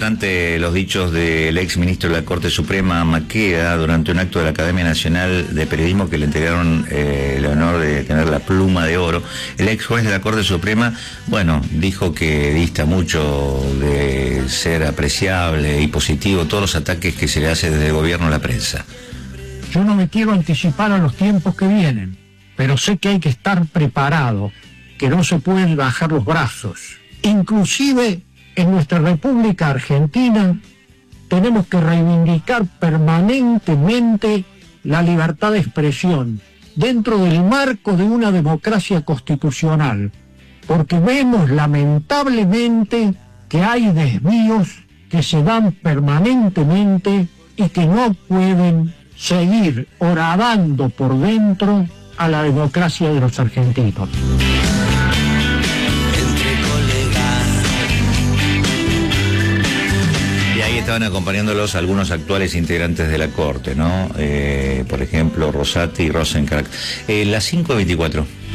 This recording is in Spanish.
ante los dichos del ex ministro de la Corte Suprema, Maqueda, durante un acto de la Academia Nacional de Periodismo que le entregaron el honor de tener la pluma de oro. El ex juez de la Corte Suprema, bueno, dijo que dista mucho de ser apreciable y positivo todos los ataques que se le hace desde el gobierno a la prensa. Yo no me quiero anticipar a los tiempos que vienen, pero sé que hay que estar preparado, que no se pueden bajar los brazos. Inclusive en nuestra República Argentina tenemos que reivindicar permanentemente la libertad de expresión dentro del marco de una democracia constitucional, porque vemos lamentablemente que hay desvíos que se dan permanentemente y que no pueden seguir horadando por dentro a la democracia de los argentinos. Estaban acompañándolos algunos actuales integrantes de la Corte, ¿no? Por ejemplo, Rosati y Rosenkrantz. Las 5:24.